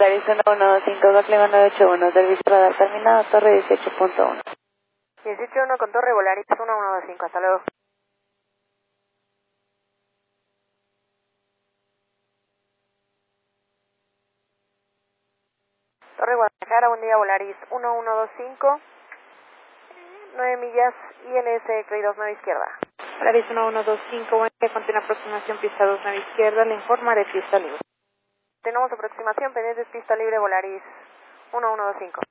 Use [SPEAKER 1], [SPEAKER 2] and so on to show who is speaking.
[SPEAKER 1] Volaris 1125, Baclima 981, servicio radar terminado, torre 18.1.
[SPEAKER 2] 18.1 con torre, Volaris 1125, hasta luego. Torre Guadalajara, buen día, Volaris 1125, 9 millas, ILS CRI 29 izquierda.
[SPEAKER 3] Volaris 1125, buen día, continúa aproximación pista 29 izquierda, le informaré pista libre.
[SPEAKER 2] Tenemos aproximación, pendientes pista libre, Volaris 1125.